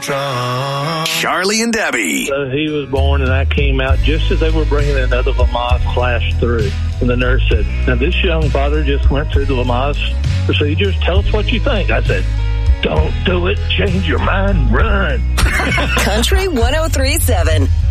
Charlie and Debbie. So he was born, and I came out just as they were bringing another Lamaze class through. And the nurse said, now this young father just went through the Lamaze procedures. Tell us what you think. I said, don't do it. Change your mind. Run. Country 103.7.